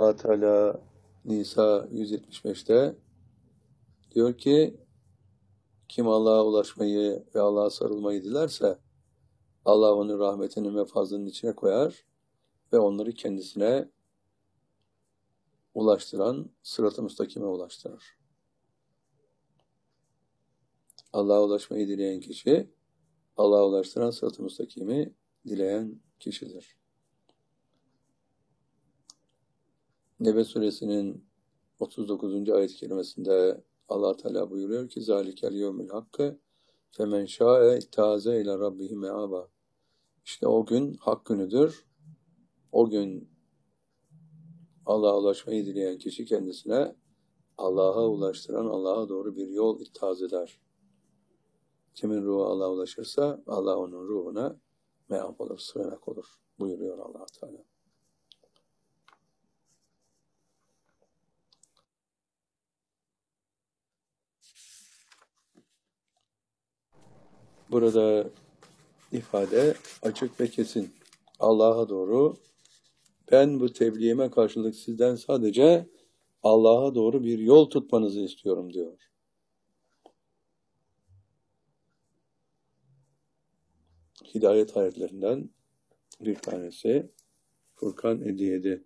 Allah Teala Nisa 175'te diyor ki kim Allah'a ulaşmayı ve Allah'a sarılmayı dilerse Allah onu rahmetinin ve fazlının içine koyar ve onları kendisine ulaştıran sırat-ı müstakime ulaştırır. Allah'a ulaşmayı dileyen kişi Allah'a ulaştıran sırat-ı müstakimi dileyen kişidir. Nebe suresinin 39. ayet-i kerimesinde Allah Teala buyuruyor ki zalikel yevmül hakkı femen şa'e ittaze ile rabbihi me'aba. İşte o gün hak günüdür. O gün Allah'a ulaşmayı dileyen kişi kendisine Allah'a ulaştıran Allah'a doğru bir yol ittihaz eder. Kimin ruhu Allah'a ulaşırsa Allah onun ruhuna me'ab olur, sığınak olur buyuruyor Allah Teala. Burada ifade açık ve kesin. Allah'a doğru ben bu tebliğime karşılık sizden sadece Allah'a doğru bir yol tutmanızı istiyorum diyor. Hidayet ayetlerinden bir tanesi Furkan 57.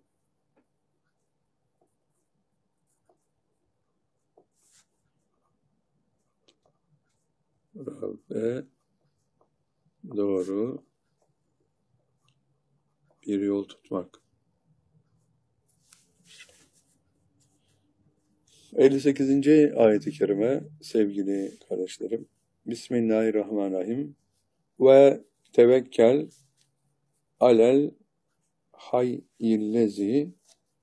Rabbe doğru bir yol tutmak. 58. ayet-i kerime sevgili kardeşlerim. Bismillahirrahmanirrahim. Ve tevekkel alel hayyillezi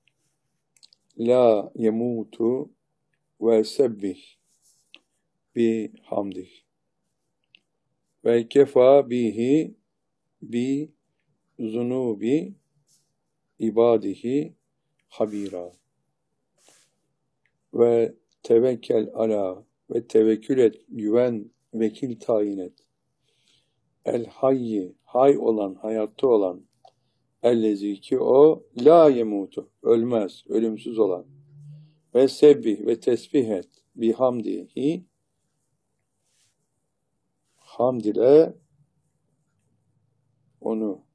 la yemutu ve sebbih bi hamdih ve kefa bihi bi zunubi ibadihi habira ve tevekkel ala ve tevekkül et, güven, vekil tayin et. El hayyi, hay olan, hayatta olan, ellezi ki o, la yemutu, ölmez, ölümsüz olan. Ve sebbih ve tesbih et, bihamdihi, hamd ile onu